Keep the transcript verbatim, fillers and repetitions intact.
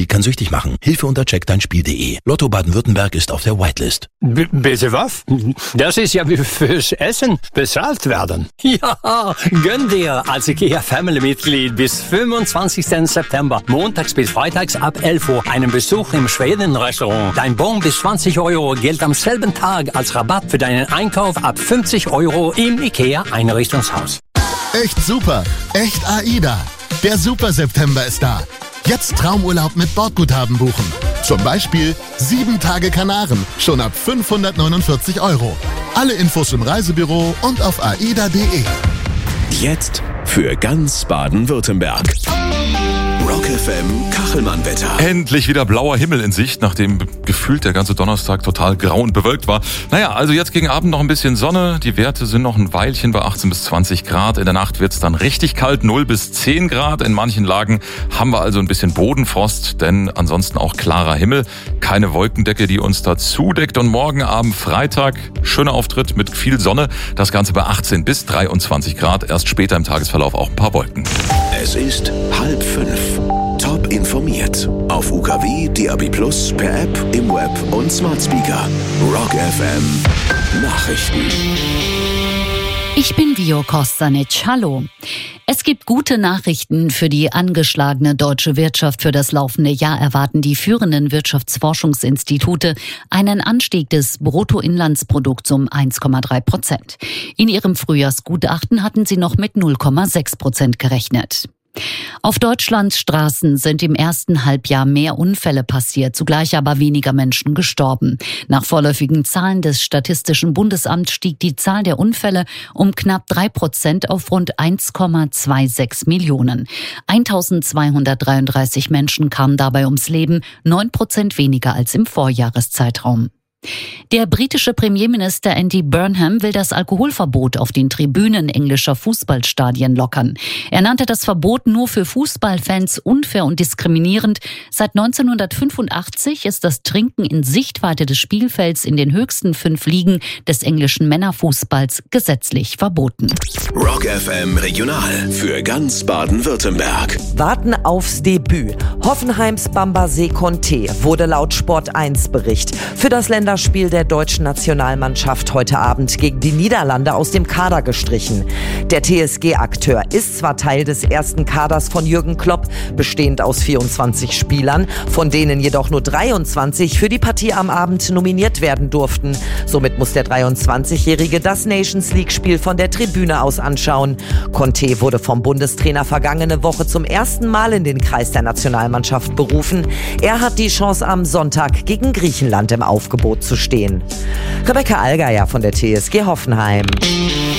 Die kann süchtig machen. Hilfe unter check dein spiel punkt de. Lotto Baden-Württemberg ist auf der Whitelist. B- bitte was? Das ist ja wie fürs Essen bezahlt werden. Ja, gönn dir als IKEA-Family-Mitglied bis fünfundzwanzigsten September, montags bis freitags ab elf Uhr, einen Besuch im Schweden-Restaurant. Dein Bon bis zwanzig Euro gilt am selben Tag als Rabatt für deinen Einkauf ab fünfzig Euro im IKEA-Einrichtungshaus. Echt super, echt AIDA. Der Super September ist da. Jetzt Traumurlaub mit Bordguthaben buchen. Zum Beispiel sieben Tage Kanaren, schon ab fünfhundertneunundvierzig Euro. Alle Infos im Reisebüro und auf aida punkt de. Jetzt für ganz Baden-Württemberg. Rock F M Kachelmann-Wetter. Endlich wieder blauer Himmel in Sicht, nachdem gefühlt der ganze Donnerstag total grau und bewölkt war. Naja, also jetzt gegen Abend noch ein bisschen Sonne. Die Werte sind noch ein Weilchen bei achtzehn bis zwanzig Grad. In der Nacht wird's dann richtig kalt, null bis zehn Grad. In manchen Lagen haben wir also ein bisschen Bodenfrost, denn ansonsten auch klarer Himmel. Keine Wolkendecke, die uns da zudeckt. Und morgen Abend Freitag, schöner Auftritt mit viel Sonne. Das Ganze bei achtzehn bis dreiundzwanzig Grad. Erst später im Tagesverlauf auch ein paar Wolken. Es ist halb fünf. Top informiert. Auf U K W, D A B Plus, per App, im Web und Smart Speaker. Rock F M Nachrichten. Ich bin Vio Kostanic. Hallo. Es gibt gute Nachrichten für die angeschlagene deutsche Wirtschaft. Für das laufende Jahr erwarten die führenden Wirtschaftsforschungsinstitute einen Anstieg des Bruttoinlandsprodukts um eins Komma drei Prozent. In ihrem Frühjahrsgutachten hatten sie noch mit null Komma sechs Prozent gerechnet. Auf Deutschlands Straßen sind im ersten Halbjahr mehr Unfälle passiert, zugleich aber weniger Menschen gestorben. Nach vorläufigen Zahlen des Statistischen Bundesamts stieg die Zahl der Unfälle um knapp drei Prozent auf rund eins Komma sechsundzwanzig Millionen. eintausendzweihundertdreiunddreißig Menschen kamen dabei ums Leben, neun Prozent weniger als im Vorjahreszeitraum. Der britische Premierminister Andy Burnham will das Alkoholverbot auf den Tribünen englischer Fußballstadien lockern. Er nannte das Verbot nur für Fußballfans unfair und diskriminierend. Seit neunzehnhundertfünfundachtzig ist das Trinken in Sichtweite des Spielfelds in den höchsten fünf Ligen des englischen Männerfußballs gesetzlich verboten. Rock F M Regional für ganz Baden-Württemberg. Warten aufs Debüt. Hoffenheims Bambasé Conté wurde laut Sport eins Bericht für das Länderspiel der deutschen Nationalmannschaft heute Abend gegen die Niederlande aus dem Kader gestrichen. Der T S G-Akteur ist zwar Teil des ersten Kaders von Jürgen Klopp, bestehend aus vierundzwanzig Spielern, von denen jedoch nur dreiundzwanzig für die Partie am Abend nominiert werden durften. Somit muss der dreiundzwanzigjährige das Nations-League-Spiel von der Tribüne aus anschauen. Conté wurde vom Bundestrainer vergangene Woche zum ersten Mal in den Kreis der Nationalmannschaft berufen. Er hat die Chance, am Sonntag gegen Griechenland im Aufgebot zu stehen. Rebecca Allgeier von der T S G Hoffenheim.